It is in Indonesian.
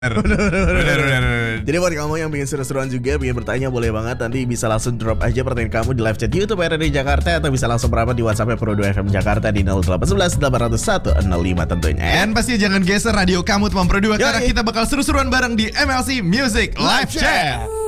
Bener. Jadi buat kamu yang ingin seru-seruan juga, ingin bertanya, boleh banget. Nanti bisa langsung drop aja pertanyaan kamu di live chat YouTube RRI Jakarta, atau bisa langsung merapat di WhatsApp Pro 2 FM Jakarta di 0811 801 05 tentunya. Dan pasti jangan geser radio kamu teman Pro 2, karena kita bakal seru-seruan bareng di MLC Music Live Chat.